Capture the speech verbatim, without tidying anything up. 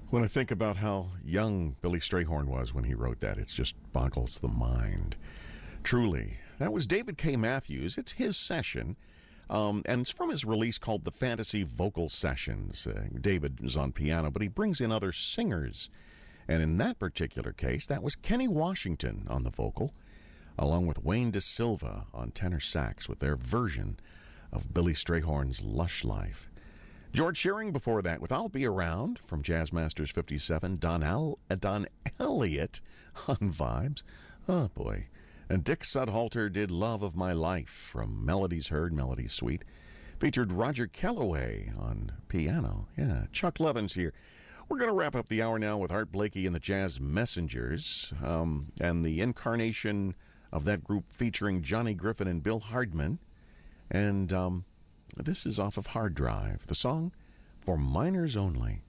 When I think about how young Billy Strayhorn was when he wrote that, it just boggles the mind. Truly. That was David K. Matthews. It's his session, um, and it's from his release called The Fantasy Vocal Sessions. Uh, David is on piano, but he brings in other singers. And in that particular case, that was Kenny Washington on the vocal, along with Wayne Da Silva on tenor sax with their version of Billy Strayhorn's Lush Life. George Shearing before that with I'll Be Around from Jazz Masters fifty-seven. Don, Al- uh, Don Elliott on Vibes. Oh, boy. And Dick Sudhalter did Love of My Life from Melodies Heard, Melodies Sweet. Featured Roger Kellaway on piano. Yeah, Chuck Levin's here. We're going to wrap up the hour now with Art Blakey and the Jazz Messengers, um, and the incarnation of that group featuring Johnny Griffin and Bill Hardman. And um, this is off of Hard Drive, the song For Minors Only.